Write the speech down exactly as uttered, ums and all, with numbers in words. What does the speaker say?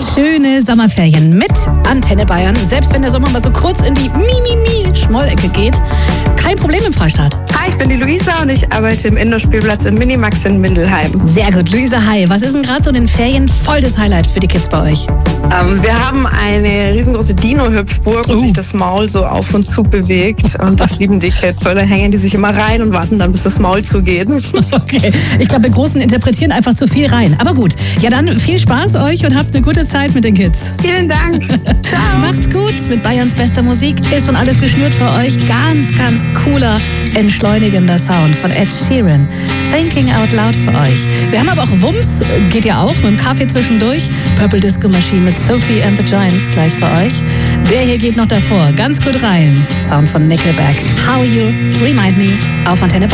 Schöne Sommerferien mit Antenne Bayern. Selbst wenn der Sommer mal so kurz in die Mi-Mi-Mi-Schmollecke geht. Kein Problem im Freistaat. Hi, ich bin die Luisa und ich arbeite im Indoor-Spielplatz im Minimax in Mindelheim. Sehr gut, Luisa, hi. Was ist denn gerade so in den Ferien voll das Highlight für die Kids bei euch? Ähm, wir haben eine riesengroße Dino-Hüpfburg, wo Uh. sich das Maul so auf und zu bewegt. Und das lieben die Kids. So, da hängen die sich immer rein und warten dann, bis das Maul zugeht. Okay, ich glaube, wir Großen interpretieren einfach zu viel rein. Aber gut, ja dann viel Spaß euch und habt eine gute Zeit mit den Kids. Vielen Dank. Ciao. Macht's gut mit Bayerns bester Musik. Ist schon alles geschnürt für euch. Ganz, ganz cooler, entschleunigender Sound von Ed Sheeran. Thinking Out Loud für euch. Wir haben aber auch Wumms, geht ja auch, mit dem Kaffee zwischendurch. Purple Disco Machine mit Sophie and the Giants gleich für euch. Der hier geht noch davor, ganz gut rein. Sound von Nickelback. How You Remind Me auf Antenne